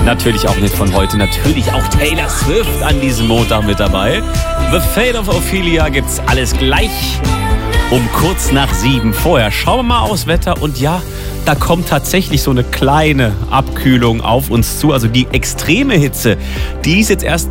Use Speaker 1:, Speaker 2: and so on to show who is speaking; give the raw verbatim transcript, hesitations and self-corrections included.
Speaker 1: Natürlich auch nicht von heute, natürlich auch Taylor Swift an diesem Montag mit dabei. The Fate of Ophelia gibt's alles gleich um kurz nach sieben. Vorher schauen wir mal aufs Wetter und ja, da kommt tatsächlich so eine kleine Abkühlung auf uns zu. Also die extreme Hitze, die ist jetzt erst